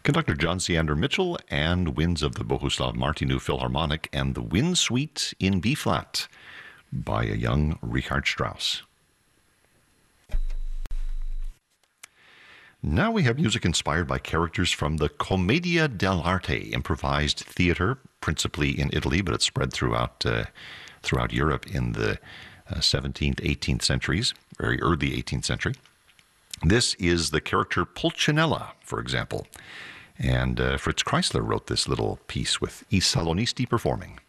Conductor John Seander Mitchell and Winds of the Bohuslav Martinu Philharmonic and the Wind Suite in B-flat by a young Richard Strauss. Now we have music inspired by characters from the Commedia dell'arte, improvised theater, principally in Italy, but it spread throughout Europe in the 17th, 18th centuries, very early 18th century. This is the character Pulcinella, for example. And Fritz Kreisler wrote this little piece with I Salonisti performing.